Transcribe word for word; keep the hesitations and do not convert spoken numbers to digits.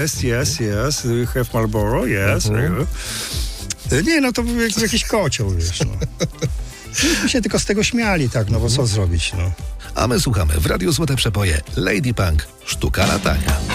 Yes, yes, yes. You have Marlboro? Yes. Mhm. Nie, no to był jak- jakiś kocioł, wiesz, no. Myśmy się tylko z tego śmiali, tak, no bo co zrobić, no. A my słuchamy w Radiu Złote Przepoje Lady Punk, sztuka latania.